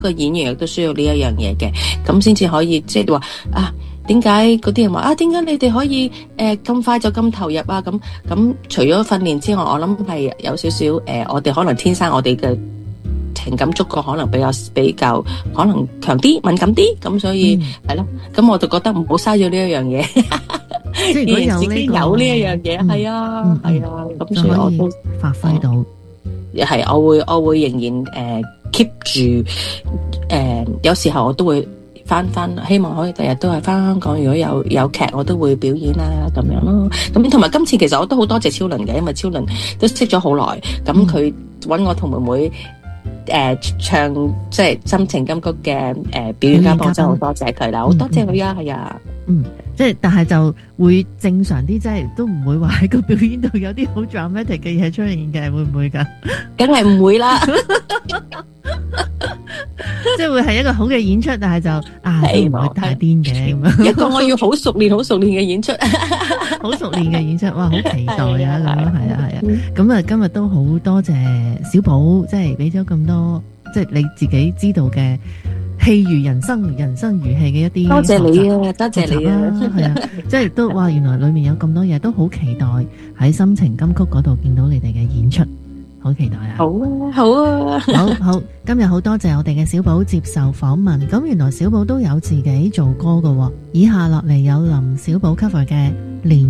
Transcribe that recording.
個演員亦都需要呢一樣嘢嘅，咁先至可以即係話啊。點解嗰啲人話啊？點解你哋可以咁快就咁投入啊？咁除咗訓練之外，我諗係有少少我哋可能天生我哋嘅情感觸覺可能比較可能強啲、敏感啲，咁所以係咯。咁我就覺得唔好嘥咗呢一樣嘢。 即係如果有呢一樣嘢，係啊，係啊，咁所以我都發揮到。 係，我會仍然keep 住有時候我都會。翻希望可以第日都係翻香港，如果有劇我都會表演啦咁樣咯。咁同埋今次其實我都好多謝超倫嘅，因為超倫都識咗好耐，咁佢揾我同妹妹唱即係心情金曲嘅表演嘉賓，真係好多謝佢啦，好多謝佢啊，係啊。 即係但係就會正常啲，即係都唔會話喺個表演度有啲好 dramatic 嘅嘢出現嘅，會唔會㗎？ 梗係唔會啦。 即係會係一個好嘅演出，但係就都唔會太癲嘅咁樣。 一個我要好熟練嘅演出， 好熟練嘅演出，哇！好期待啊咁樣，係啊。咁啊，今日都好多謝小寶，即係俾咗咁多，即係你自己知道嘅戲如人生，人生如戲嘅一啲。多謝你啊，多謝你啊，係啊，即係都哇！原來裏面有咁多嘢，都好期待喺心情金曲嗰度見到你哋嘅演出。好期待啊！ 好啊，好啊， 好！今日好多謝我哋嘅小寶接受訪問。咁原來小寶都有自己做歌㗎喎。以下落嚟有林小寶 cover 嘅《連》。